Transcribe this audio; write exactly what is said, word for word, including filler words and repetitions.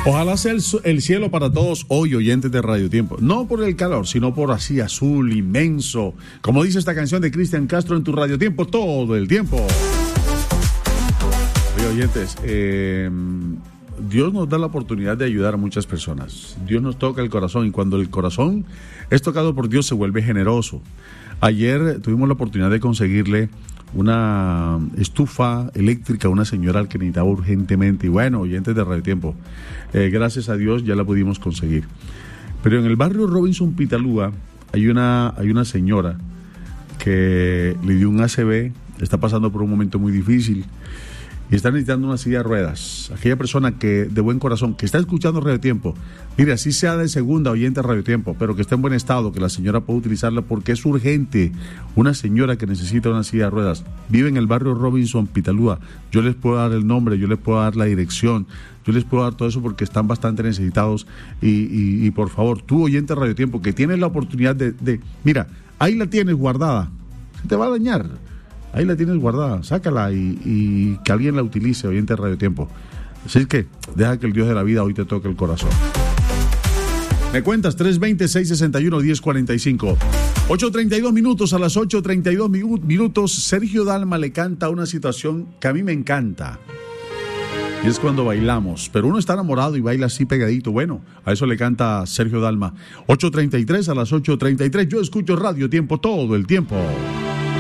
Ojalá sea el, el cielo para todos hoy, oyentes de Radio Tiempo. No por el calor, sino por así azul, inmenso. Como dice esta canción de Cristian Castro en tu Radio Tiempo, todo el tiempo. Oye, oyentes, eh, Dios nos da la oportunidad de ayudar a muchas personas. Dios nos toca el corazón y cuando el corazón es tocado por Dios se vuelve generoso. Ayer tuvimos la oportunidad de conseguirle una estufa eléctrica a una señora que necesitaba urgentemente. Y bueno, oyentes de Radio Tiempo, eh, gracias a Dios ya la pudimos conseguir. Pero en el barrio Robinson Pitalúa hay una, hay una señora que le dio un A C V, está pasando por un momento muy difícil y está necesitando una silla de ruedas. Aquella persona que de buen corazón, que está escuchando Radio Tiempo, mire, así sea de segunda oyente de Radio Tiempo, pero que esté en buen estado, que la señora pueda utilizarla porque es urgente. Una señora que necesita una silla de ruedas, vive en el barrio Robinson Pitalúa. Yo les puedo dar el nombre, yo les puedo dar la dirección, yo les puedo dar todo eso porque están bastante necesitados. Y, y, y por favor, tú oyente de Radio Tiempo, que tienes la oportunidad de, de, mira, ahí la tienes guardada, se te va a dañar. Ahí la tienes guardada, sácala y, y que alguien la utilice, oyente de Radio Tiempo. Así que deja que el Dios de la vida hoy te toque el corazón. Me cuentas, tres dos cero, seis seis uno, uno cero cuatro cinco. ocho treinta y dos minutos, a las ocho treinta y dos minutos, Sergio Dalma le canta una situación que a mí me encanta. Y es cuando bailamos, pero uno está enamorado y baila así pegadito. Bueno, a eso le canta Sergio Dalma. ocho treinta y tres, a las ocho treinta y tres, yo escucho Radio Tiempo todo el tiempo.